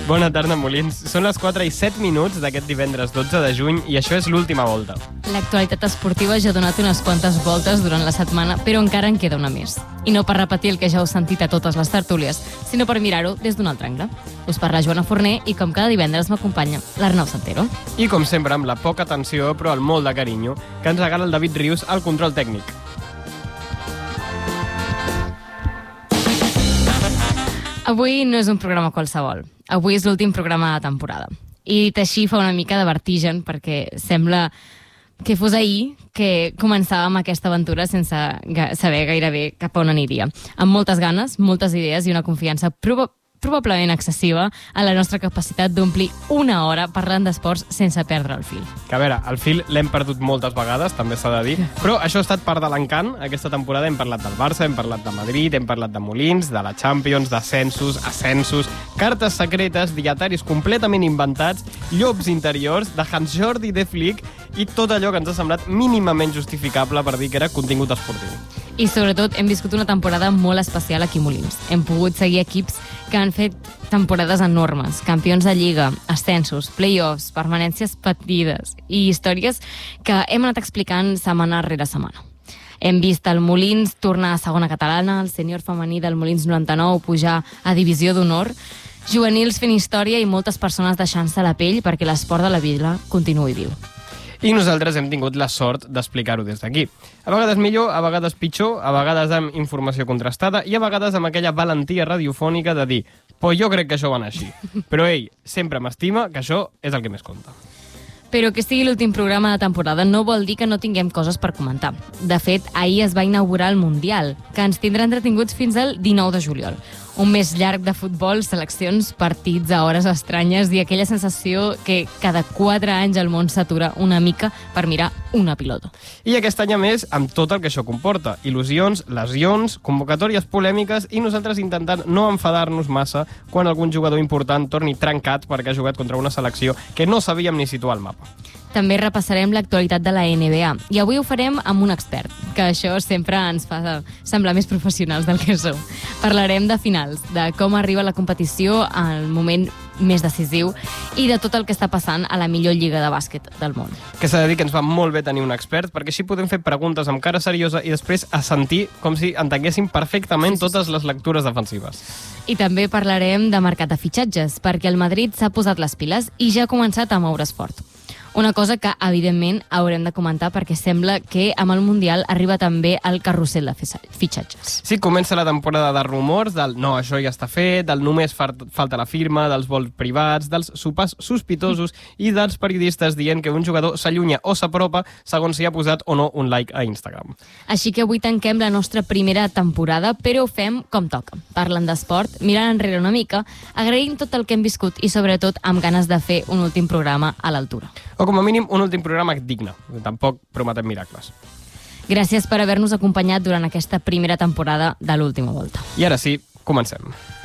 Bona tarda, Molins. Són les 4:07 d'aquest divendres 12 de juny i això és l'última volta. L'actualitat esportiva ja ha donat unes quantes voltes durant la setmana, però encara en queda una més. I no per repetir el que ja heu sentit a totes les tertúlies, sinó per mirar-ho des d'un altre angle. Us parla Joana Forner i com cada divendres m'acompanya l'Arnau Santero. I com sempre, amb la poca atenció, però el molt de carinyo, que ens regala el David Rius al control tècnic. Avui no és un programa qualsevol. Avui és l'últim programa de la temporada. I dit així fa una mica de vertigen, perquè sembla que fos ahir que començàvem aquesta aventura sense saber gairebé cap a on aniria. Amb moltes ganes, moltes idees i una confiança probablement excessiva a la nostra capacitat d'omplir una hora parlant d'esports sense perdre el fil. Que a veure, el fil l'hem perdut moltes vegades, també s'ha de dir, però això ha estat part de l'encant. Aquesta temporada hem parlat del Barça, hem parlat de Madrid, hem parlat de Molins, de la Champions, d'ascensos, ascensos, cartes secretes, dietaris completament inventats, llops interiors, de Hans Jordi de Flick i tot allò que ens ha semblat mínimament justificable per dir que era contingut esportiu. I sobretot hem viscut una temporada molt especial aquí a Molins. Hem pogut seguir equips que han fet temporades enormes, campions de Lliga, ascensos, play-offs, permanències patides i històries que hem anat explicant setmana rere setmana. Hem vist el Molins tornar a segona catalana, el sènior femení del Molins 99 pujar a divisió d'honor, juvenils fent història i moltes persones deixant-se la pell perquè l'esport de la vila continuï viu. I nosaltres hem tingut la sort d'explicar-ho des d'aquí. A vegades millor, a vegades pitjor, a vegades amb informació contrastada i a vegades amb aquella valentia radiofònica de dir «Pues jo crec que això va anar així». Però ell sempre m'estima, que això és el que més compta. Però que sigui l'últim programa de temporada no vol dir que no tinguem coses per comentar. De fet, ahir es va inaugurar el Mundial, que ens tindrà entretinguts fins al 19 de juliol. Un mes llarg de futbol, seleccions, partits a hores estranyes i aquella sensació que cada 4 anys el món s'atura una mica per mirar una pilota. I aquest any a més, amb tot el que això comporta. Il·lusions, lesions, convocatòries polèmiques i nosaltres intentant no enfadar-nos massa quan algun jugador important torni trencat perquè ha jugat contra una selecció que no sabíem ni situar al mapa. També repassarem l'actualitat de la NBA i avui ho farem amb un expert, que això sempre ens fa semblar més professionals del que som. Parlarem de finals, de com arriba la competició al moment més decisiu i de tot el que està passant a la millor lliga de bàsquet del món. Que s'ha de dir que ens va molt bé tenir un expert, perquè així podem fer preguntes amb cara seriosa i després assentir com si entenguéssim perfectament totes les lectures defensives. I també parlarem de mercat de fitxatges, perquè el Madrid s'ha posat les piles i ja ha començat a moure's fort. Una cosa que, evidentment, haurem de comentar perquè sembla que amb el Mundial arriba també el carrusel de fitxatges. Sí, comença la temporada de rumors, del no, això ja està fet, del només falta la firma, dels vols privats, dels sopars sospitosos i dels periodistes dient que un jugador s'allunya o s'apropa segons si ha posat o no un like a Instagram. Així que avui tanquem la nostra primera temporada, però ho fem com toca. Parlant d'esport, mirant enrere una mica, agraint tot el que hem viscut i sobretot amb ganes de fer un últim programa a l'altura. O com a mínim un últim programa digne. Tampoc prometem miracles. Gràcies per haver-nos acompanyat durant aquesta primera temporada de l'última volta. I ara sí, comencem.